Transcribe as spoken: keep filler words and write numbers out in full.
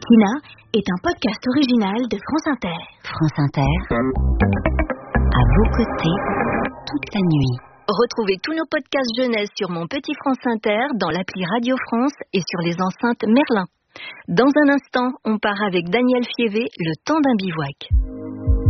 Kina est un podcast original de France Inter. France Inter, à vos côtés, toute la nuit. Retrouvez tous nos podcasts jeunesse sur Mon Petit France Inter, dans l'appli Radio France et sur les enceintes Merlin. Dans un instant, on part avec Daniel Fievé, le temps d'un bivouac.